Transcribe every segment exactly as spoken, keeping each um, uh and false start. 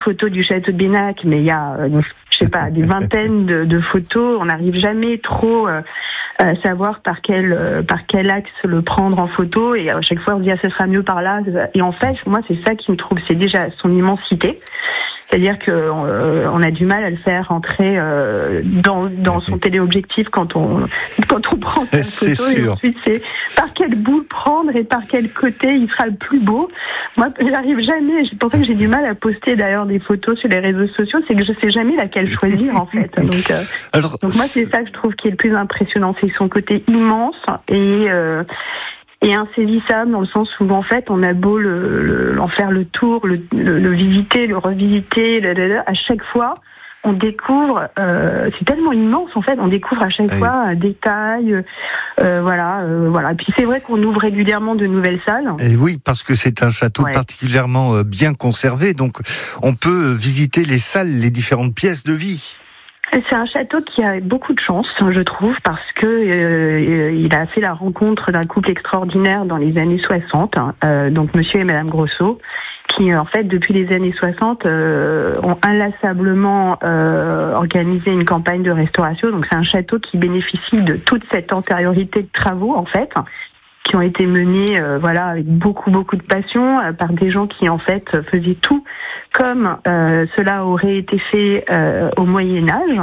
photos du château de Bénac, mais il y a, euh, je sais pas, des vingtaines de, de photos. On n'arrive jamais trop euh, à savoir par quel euh, par quel axe le prendre en photo. Et à chaque fois, on se dit ah, ce sera mieux par là. Et en fait, moi, c'est ça qui me trouve, c'est déjà son immensité. C'est-à-dire que euh, on a du mal à le faire rentrer euh, dans dans son téléobjectif quand on quand on prend sa c'est photo. sûr. Et ensuite, c'est par quel bout le prendre et par quel côté il sera le plus beau. Moi, j'arrive jamais. C'est pour ça que j'ai du mal à poster d'ailleurs des photos sur les réseaux sociaux, c'est que je sais jamais laquelle choisir en fait. Donc, euh, Alors, donc moi, c'est ça que je trouve qui est le plus impressionnant, c'est son côté immense et euh, et insaisissable dans le sens où en fait on a beau le, le, en faire le tour, le, le, le visiter, le revisiter, le, le, le, à chaque fois on découvre, euh, c'est tellement immense en fait, on découvre à chaque oui. fois un détail, euh, voilà, euh, voilà. Et puis c'est vrai qu'on ouvre régulièrement de nouvelles salles. Et oui, parce que c'est un château ouais. particulièrement euh, bien conservé, donc on peut visiter les salles, les différentes pièces de vie. C'est un château qui a beaucoup de chance, je trouve, parce que euh, il a fait la rencontre d'un couple extraordinaire dans les années soixante, euh, donc Monsieur et Madame Grosso, qui en fait depuis les années soixante euh, ont inlassablement euh, organisé une campagne de restauration. Donc c'est un château qui bénéficie de toute cette antériorité de travaux en fait, qui ont été menés euh, voilà avec beaucoup beaucoup de passion euh, par des gens qui en fait faisaient tout comme euh, cela aurait été fait euh, au Moyen Âge.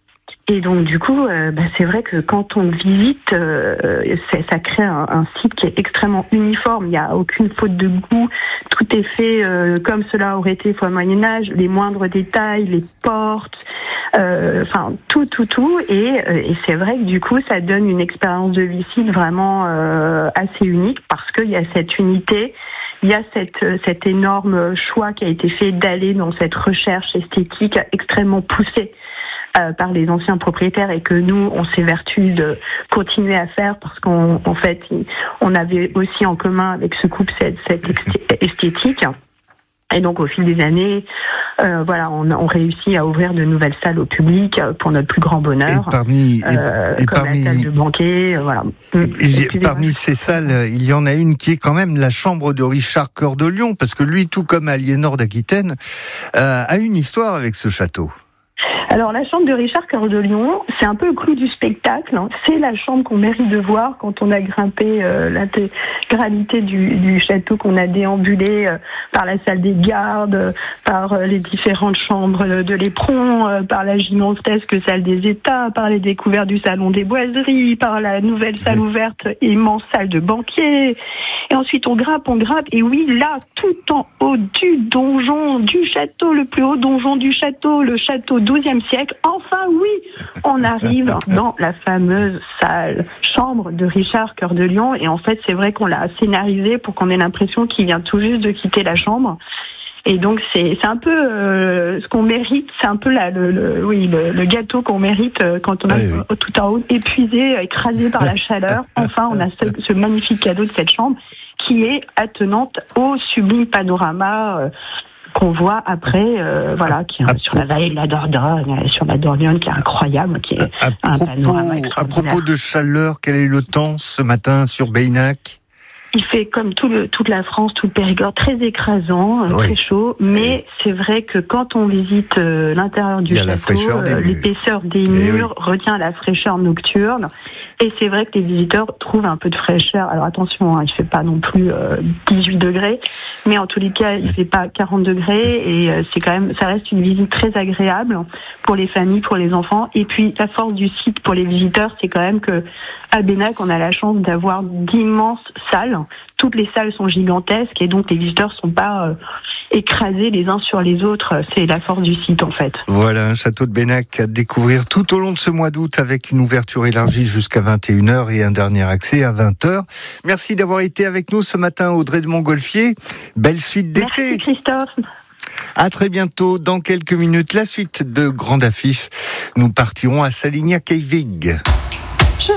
Et donc du coup, euh, bah, c'est vrai que quand on visite, euh, ça crée un, un site qui est extrêmement uniforme. Il n'y a aucune faute de goût. Tout est fait euh, comme cela aurait été au Moyen Âge. Les moindres détails, les portes, euh, enfin tout, tout, tout. Et, et c'est vrai que du coup, ça donne une expérience de visite vraiment euh, assez unique parce qu'il y a cette unité. Il y a cette, cet énorme choix qui a été fait d'aller dans cette recherche esthétique extrêmement poussée euh, par les anciens propriétaires et que nous, on s'évertue de continuer à faire parce qu'en en fait, on avait aussi en commun avec ce couple cette, cette esthétique. Et donc, au fil des années, euh, voilà, on, on réussit à ouvrir de nouvelles salles au public pour notre plus grand bonheur. Et parmi, euh, et, et comme parmi, la salle de banquet, euh, voilà. Et, et parmi ces salles, il y en a une qui est quand même la chambre de Richard Cœur de Lion, parce que lui, tout comme Aliénor d'Aquitaine, euh, a une histoire avec ce château. Alors la chambre de Richard Cœur de Lion, c'est un peu le clou du spectacle. Hein. C'est la chambre qu'on mérite de voir quand on a grimpé euh, l'intégralité du, du château, qu'on a déambulé euh, par la salle des gardes, euh, par euh, les différentes chambres de, de l'éperon, euh, par la gigantesque salle des États, par les découvertes du salon des boiseries, par la nouvelle salle ouverte, immense salle de banquier. Et ensuite on grimpe, on grimpe, et oui, là, tout en haut du donjon du château, le plus haut donjon du château, le château douzième siècle, enfin oui, on arrive dans la fameuse salle, chambre de Richard Cœur de Lion, et en fait c'est vrai qu'on l'a scénarisé pour qu'on ait l'impression qu'il vient tout juste de quitter la chambre. Et donc c'est c'est un peu euh, ce qu'on mérite, c'est un peu la, le, le oui le, le gâteau qu'on mérite euh, quand on a oui, oui. tout en haut épuisé, écrasé par la chaleur. Enfin, on a ce, ce magnifique cadeau de cette chambre qui est attenante au sublime panorama euh, qu'on voit après, euh, voilà, qui est sur la vallée de la Dordogne, sur la Dordogne, qui est incroyable, qui est à un propos, panorama extraordinaire. À propos de chaleur, quel est le temps ce matin sur Bénac ? Il fait comme tout le, toute la France, tout le Périgord, très écrasant, oui. très chaud. Mais oui. c'est vrai que quand on visite euh, l'intérieur du château, euh, l'épaisseur des murs oui. retient la fraîcheur nocturne. Et c'est vrai que les visiteurs trouvent un peu de fraîcheur. Alors attention, hein, il fait pas non plus euh, dix-huit degrés, mais en tous les cas, il fait pas quarante degrés. Et euh, c'est quand même, ça reste une visite très agréable pour les familles, pour les enfants. Et puis la force du site pour les visiteurs, c'est quand même que à Bénac, on a la chance d'avoir d'immenses salles. Toutes les salles sont gigantesques et donc les visiteurs sont pas euh, écrasés les uns sur les autres. C'est la force du site en fait. Voilà, un château de Bénac à découvrir tout au long de ce mois d'août avec une ouverture élargie jusqu'à vingt et une heures et un dernier accès à vingt heures. Merci d'avoir été avec nous ce matin, Audrey de Montgolfier. Belle suite d'été. Merci Christophe. À très bientôt. Dans quelques minutes, la suite de Grande Affiche. Nous partirons à Salignac-Eyvig.